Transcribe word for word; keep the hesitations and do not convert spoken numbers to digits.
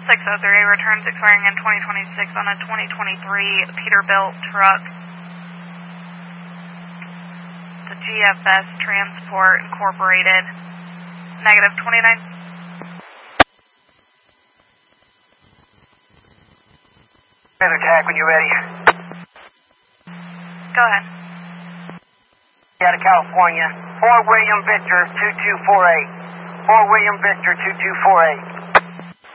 six oh three returns expiring in twenty twenty-six on a twenty twenty-three Peterbilt truck. The G F S Transport Incorporated. Negative twenty-nine. Attack when you're ready. Go ahead. Out of California. Fort William Victor two two four eight. Fort William Victor two two four eight.